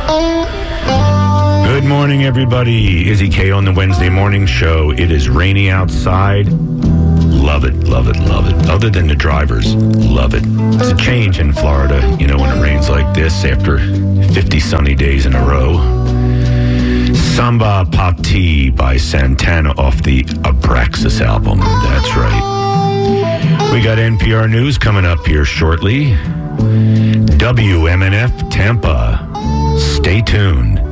Good morning, everybody. Izzy K on the Wednesday morning show. It is rainy outside. Love it, love it, love it. Other than the drivers, love it. It's a change in Florida, when it rains like this after 50 sunny days in a row. Samba Pop Tea by Santana off the Abraxas album. That's right. We got NPR News coming up here shortly. WMNF Tampa. Stay tuned.